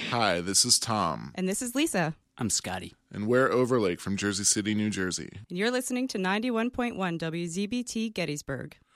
Hi, this is Tom. And this is Lisa. I'm Scotty. And we're Overlake from Jersey City, New Jersey. And you're listening to 91.1 WZBT Gettysburg.